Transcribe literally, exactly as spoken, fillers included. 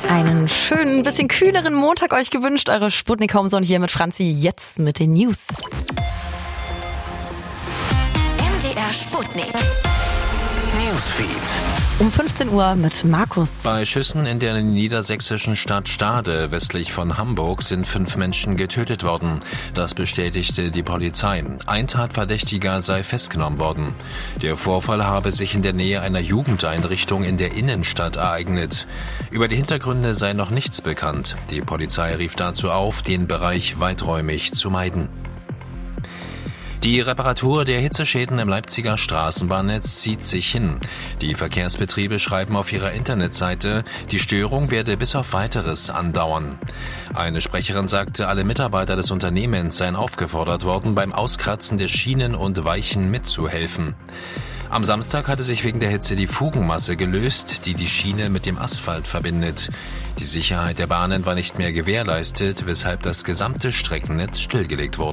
Einen schönen, bisschen kühleren Montag euch gewünscht. Eure Sputnik Homezone hier mit Franzi, jetzt mit den News. M D R Sputnik Newsfeed. Um fünfzehn Uhr mit Markus. Bei Schüssen in der niedersächsischen Stadt Stade westlich von Hamburg sind fünf Menschen getötet worden. Das bestätigte die Polizei. Ein Tatverdächtiger sei festgenommen worden. Der Vorfall habe sich in der Nähe einer Jugendeinrichtung in der Innenstadt ereignet. Über die Hintergründe sei noch nichts bekannt. Die Polizei rief dazu auf, den Bereich weiträumig zu meiden. Die Reparatur der Hitzeschäden im Leipziger Straßenbahnnetz zieht sich hin. Die Verkehrsbetriebe schreiben auf ihrer Internetseite, die Störung werde bis auf Weiteres andauern. Eine Sprecherin sagte, alle Mitarbeiter des Unternehmens seien aufgefordert worden, beim Auskratzen der Schienen und Weichen mitzuhelfen. Am Samstag hatte sich wegen der Hitze die Fugenmasse gelöst, die die Schiene mit dem Asphalt verbindet. Die Sicherheit der Bahnen war nicht mehr gewährleistet, weshalb das gesamte Streckennetz stillgelegt wurde.